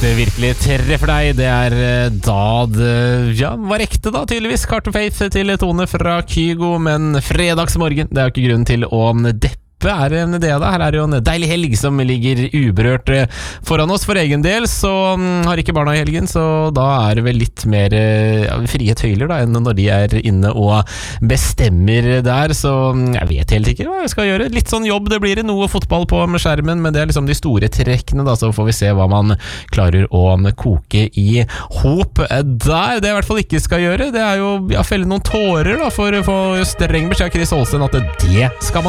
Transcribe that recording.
det virkelig treffer deg, det da det var ekte da, tydeligvis. Carter Faith til tone fra Kygo, men fredagsmorgen, det jo ikke grunn til å deppe. En idé da. Her jo en deilig helg som ligger uberørt foran oss. For egen del så har ikke barna i helgen, så da det vel litt mer frie tøyler da, enn når de inne og bestemmer der. Så jeg vet helt ikke hva jeg skal gjøre. Litt sånn jobb, det blir noe fotball på med skjermen, men det liksom de store trekkene da, så får vi se hva man klarer å koke i hop der. Det jeg i hvert fall ikke skal gjøre, det jo felle noen tårer da, for å få streng beskjed av Chris Olsen at det skal man